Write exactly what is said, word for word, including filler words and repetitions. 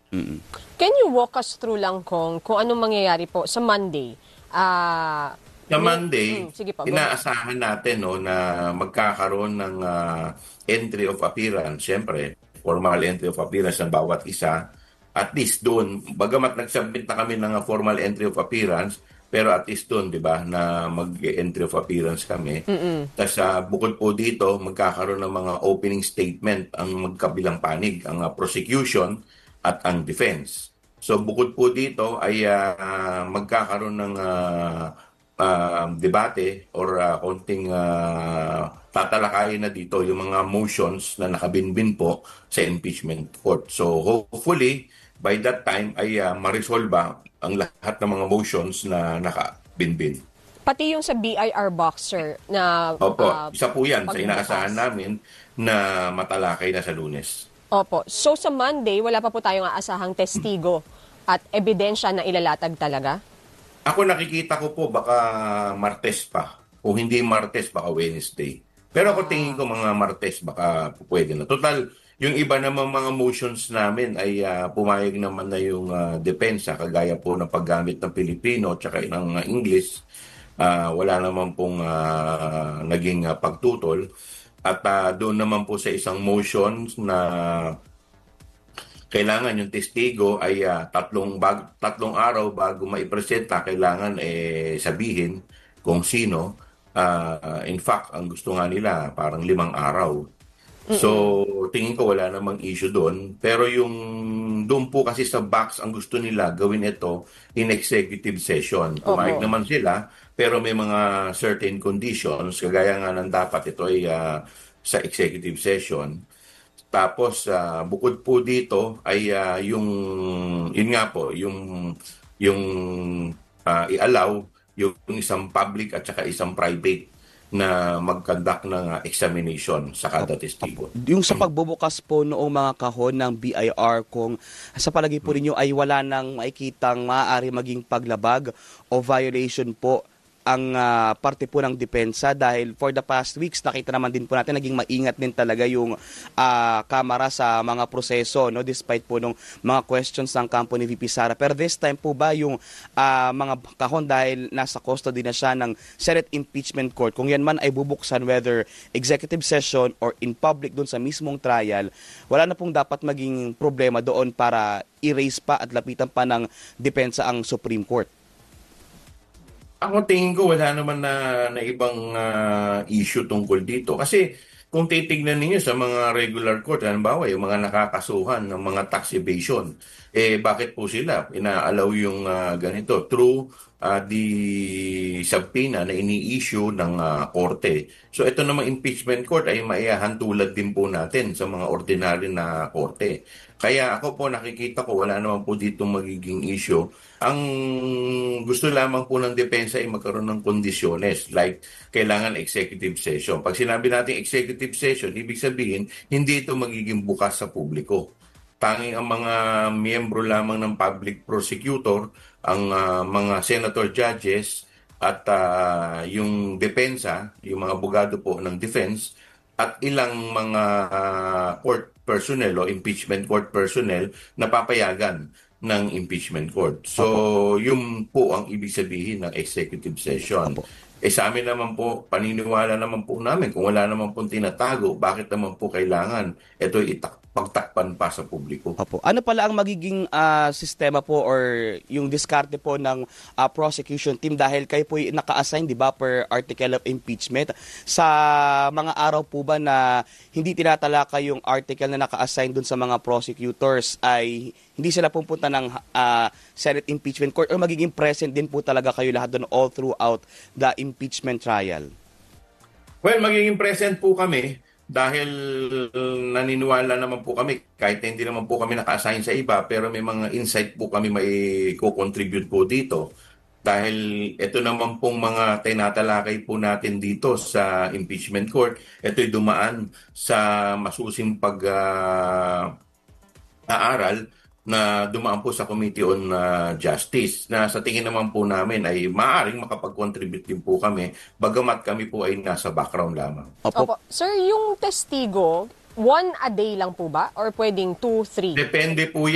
Mm. Can you walk us through lang kung, kung anong mangyayari po sa Monday? Ah, Sa may, Monday, mm, sige po, go ahead. inaasahan natin no, na magkakaroon ng ah, entry of appearance. Siyempre, formal entry of appearance ng bawat isa. At least doon, bagamat nag-submit na kami ng ah, formal entry of appearance, pero at least doon, di ba, na mag-entry of appearance kami. Tapos ah, bukod po dito, magkakaroon ng mga opening statement ang magkabilang panig, ang ah, prosecution at ang defense. So bukod po dito ay ah, magkakaroon ng ah, ah, debate or ah, konting ah, tatalakayin na dito yung mga motions na nakabinbin po sa impeachment court. So hopefully, by that time ay uh, marisolba ang lahat ng mga motions na nakabinbin. Pati yung sa B I R Boxer na Opo, ah, isa po yan sa inaasahan pagbukas. namin na matalakay na sa Lunes. Opo. So sa Monday, wala pa po tayong aasahang testigo at ebidensya na ilalatag talaga? Ako nakikita ko po baka Martes pa. Kung hindi Martes, baka Wednesday. Pero ako tingin ko mga Martes baka pwede na. Total, yung iba namang mga motions namin ay ah, pumayag naman na yung ah, depensa, kagaya po ng paggamit ng Pilipino at saka ng ah, English. Ah, wala naman pong ah, naging ah, pagtutol. At ah, doon naman po sa isang motion na kailangan yung testigo ay ah, tatlong bag, tatlong araw bago maipresenta, kailangan eh sabihin kung sino. Ah, in fact, ang gusto nga nila parang limang araw. So, tingin ko wala namang issue doon. Pero yung doon po kasi sa box, ang gusto nila gawin ito in executive session. Pumayag Opo. naman sila, pero may mga certain conditions, kagaya nga ng dapat ito ay ah, sa executive session. Tapos ah, bukod po dito ay ah, yung yun nga po yung yung ah, i-allow yung isang public at saka isang private na mag-conduct ng ah, examination sa kada testigo. Mm. Yung sa pagbubukas po noong mga kahon ng B I R, kung sa palagay po ninyo ay wala nang makikitang maaari maging paglabag o violation po ang ah, parte po ng depensa, dahil for the past weeks nakita naman din po natin naging maingat din talaga yung ah, Kamara sa mga proseso, no, despite po nung mga questions ng kampo ni V P Sara. Pero this time po ba yung ah, mga kahon, dahil nasa custody na siya ng Senate Impeachment Court, kung yan man ay bubuksan whether executive session or in public doon sa mismong trial, wala na pong dapat maging problema doon para i-raise pa at lapitan pa ng depensa ang Supreme Court? Ako tingin ko wala naman na, na ibang ah, issue tungkol dito. Kasi kung titignan ninyo sa mga regular court, halimbawa yung mga nakakasuhan ng mga tax evasion, eh bakit po sila ina-allow yung ah, ganito? Through ah, the subpoena na ini-issue ng ah, korte. So ito namang impeachment court ay maiahantulad din po natin sa mga ordinary na korte. Kaya ako po nakikita ko wala naman po dito magiging issue. Ang gusto lamang po ng depensa ay magkaroon ng kondisyones like kailangan executive session. Pag sinabi natin executive session, ibig sabihin hindi ito magiging bukas sa publiko. Tanging ang mga miyembro lamang ng public prosecutor, ang ah, mga senator judges at ah, yung depensa, yung mga abogado po ng defense at ilang mga ah, court personnel o impeachment court personnel na papayagan ng impeachment court. So, Opo. yun po ang ibig sabihin ng executive session. Opo. Eh sa amin naman po, paniniwala naman po namin, kung wala naman po tinatago, bakit naman po kailangan ito itak pagtakpan pa sa publiko? Opo. Ano pala ang magiging ah, sistema po or yung diskarte po ng ah, prosecution team, dahil kayo po ay naka-assign, di ba, per article of impeachment, sa mga araw po ba na hindi tinatalaka yung article na naka-assign dun sa mga prosecutors, ay hindi sila pupunta ng ah, Senate Impeachment Court, or magiging present din po talaga kayo lahat doon all throughout the impeachment trial? Well, magiging present po kami dahil naniniwala naman po kami, kahit hindi naman po kami naka-assign sa iba, pero may mga insight po kami may co-contribute po dito. Dahil ito naman pong mga tinatalakay po natin dito sa impeachment court, ito'y dumaan sa masusing pag-aaral na dumaan po sa Committee on ah, Justice, na sa tingin naman po namin ay maaaring makapag-contribute din po kami, bagamat kami po ay nasa background lamang. Opo. Opo. Sir, yung testigo, one a day lang po ba? Or pwedeng two, three? Depende po